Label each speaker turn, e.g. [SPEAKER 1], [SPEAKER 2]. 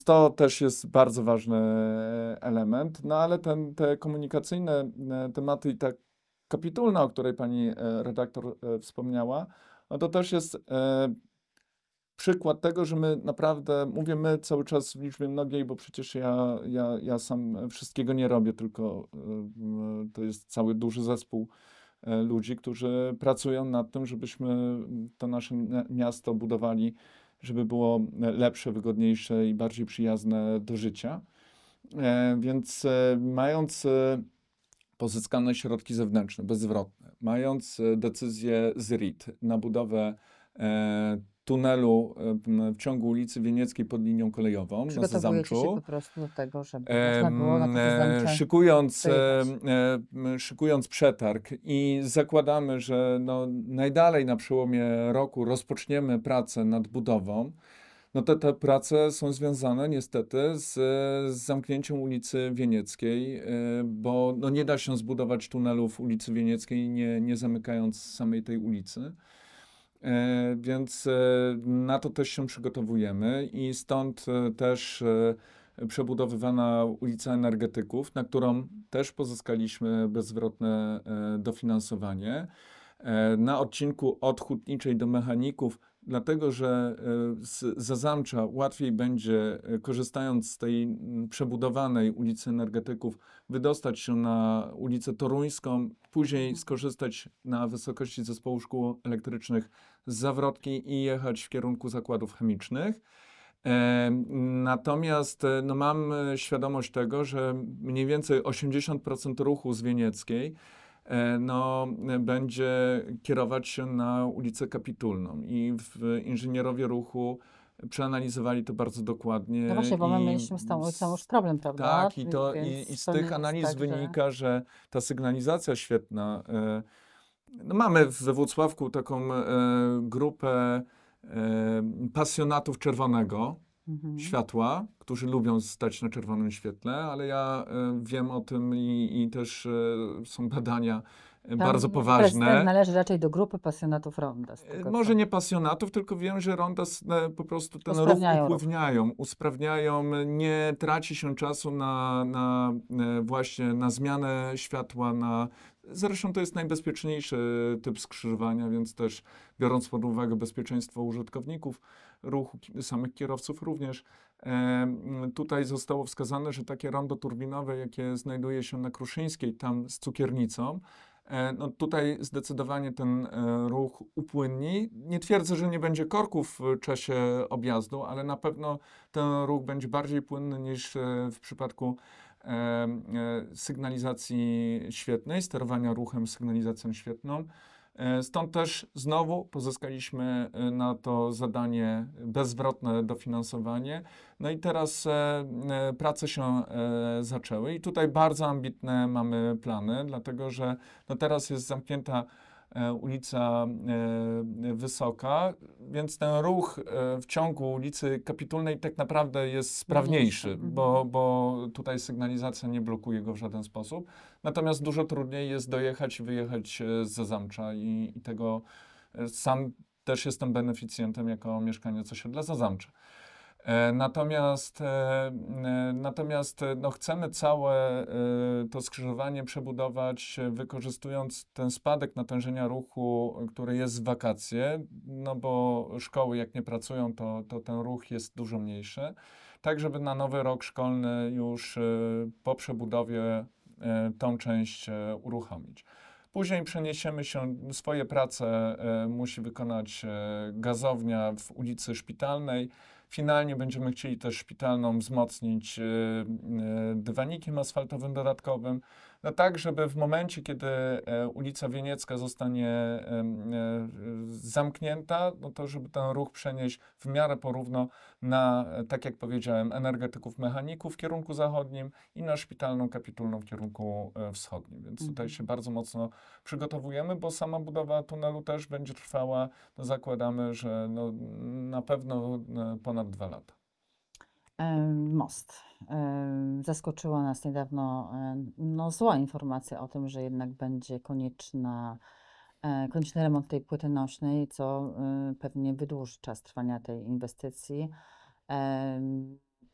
[SPEAKER 1] To też jest bardzo ważny element, no ale te komunikacyjne tematy i ta kapitulna, o której pani redaktor wspomniała, no to też jest przykład tego, że my naprawdę, mówię my cały czas w liczbie mnogiej, bo przecież ja sam wszystkiego nie robię, tylko to jest cały duży zespół ludzi, którzy pracują nad tym, żebyśmy to nasze miasto budowali, żeby było lepsze, wygodniejsze i bardziej przyjazne do życia. Więc mając pozyskane środki zewnętrzne, bezzwrotne, mając decyzję z RIT na budowę tunelu w ciągu ulicy Wienieckiej pod linią kolejową na
[SPEAKER 2] Przygotowujecie się po
[SPEAKER 1] Zazamczu,
[SPEAKER 2] prostu do tego, żeby można było na to Zazamcze
[SPEAKER 1] szykując,
[SPEAKER 2] dojechać.
[SPEAKER 1] szykując przetarg i zakładamy, że no, najdalej na przełomie roku rozpoczniemy pracę nad budową, no te prace są związane niestety z zamknięciem ulicy Wienieckiej, bo no, nie da się zbudować tunelu w ulicy Wienieckiej, nie zamykając samej tej ulicy. Więc na to też się przygotowujemy i stąd też przebudowywana ulica Energetyków, na którą też pozyskaliśmy bezzwrotne dofinansowanie. Na odcinku od hutniczej do mechaników, dlatego że z Zazamcza łatwiej będzie, korzystając z tej przebudowanej ulicy Energetyków, wydostać się na ulicę Toruńską, później skorzystać na wysokości zespołu szkół elektrycznych z Zawrotki i jechać w kierunku zakładów chemicznych. Natomiast no, mam świadomość tego, że mniej więcej 80% ruchu z Wienieckiej no, będzie kierować się na ulicę Kapitulną i inżynierowie ruchu przeanalizowali to bardzo dokładnie
[SPEAKER 2] No właśnie, bo my
[SPEAKER 1] i
[SPEAKER 2] mieliśmy z tą ulicą już problem, prawda?
[SPEAKER 1] tak, i
[SPEAKER 2] Więc
[SPEAKER 1] z
[SPEAKER 2] to nie
[SPEAKER 1] tych
[SPEAKER 2] jest
[SPEAKER 1] analiz
[SPEAKER 2] tak, że...
[SPEAKER 1] wynika, że ta sygnalizacja świetna. No mamy we Włocławku taką grupę pasjonatów czerwonego światła, którzy lubią stać na czerwonym świetle, ale ja wiem o tym i też są badania bardzo
[SPEAKER 2] Pan prezydent
[SPEAKER 1] poważne.
[SPEAKER 2] należy raczej do grupy pasjonatów ronda, z tego
[SPEAKER 1] Może
[SPEAKER 2] co
[SPEAKER 1] nie pasjonatów, tylko wiem, że ronda po prostu ten ruch
[SPEAKER 2] usprawniają ruch.
[SPEAKER 1] usprawniają, nie traci się czasu na właśnie na zmianę światła, zresztą to jest najbezpieczniejszy typ skrzyżowania, więc też biorąc pod uwagę bezpieczeństwo użytkowników ruchu, samych kierowców również, tutaj zostało wskazane, że takie rondo turbinowe, jakie znajduje się na Kruszyńskiej, tam z Cukiernicą, no tutaj zdecydowanie ten ruch upłynni. Nie twierdzę, że nie będzie korków w czasie objazdu, ale na pewno ten ruch będzie bardziej płynny niż w przypadku sygnalizacji świetnej, sterowania ruchem sygnalizacją świetną. Stąd też znowu pozyskaliśmy na to zadanie bezzwrotne dofinansowanie. No i teraz prace się zaczęły i tutaj bardzo ambitne mamy plany, dlatego że no teraz jest zamknięta ulica Wysoka, więc ten ruch w ciągu ulicy Kapitulnej tak naprawdę jest sprawniejszy, bo tutaj sygnalizacja nie blokuje go w żaden sposób. Natomiast dużo trudniej jest dojechać i wyjechać z Zazamcza i tego sam też jestem beneficjentem jako mieszkaniec osiedla Zazamcze. Natomiast no, chcemy całe to skrzyżowanie przebudować, wykorzystując ten spadek natężenia ruchu, który jest w wakacje, no bo szkoły jak nie pracują, to ten ruch jest dużo mniejszy, tak żeby na nowy rok szkolny już po przebudowie tą część uruchomić. Później przeniesiemy się, swoje prace musi wykonać gazownia w ulicy Szpitalnej. Finalnie będziemy chcieli też szpitalną wzmocnić dywanikiem asfaltowym dodatkowym, no tak, żeby w momencie, kiedy ulica Wieniecka zostanie zamknięta, no to żeby ten ruch przenieść w miarę porówno na, tak jak powiedziałem, energetyków, mechaników w kierunku zachodnim i na szpitalną kapitulną w kierunku wschodnim. Więc tutaj się bardzo mocno przygotowujemy, bo sama budowa tunelu też będzie trwała, no zakładamy, że no, na pewno ponad 2 lata.
[SPEAKER 2] Most. Zaskoczyła nas niedawno no, zła informacja o tym, że jednak będzie konieczny remont tej płyty nośnej, co pewnie wydłuży czas trwania tej inwestycji.